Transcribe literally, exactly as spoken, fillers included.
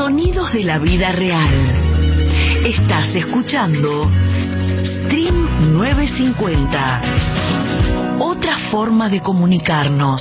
Sonidos de la vida real. Estás escuchando Stream novecientos cincuenta. Otra forma de comunicarnos.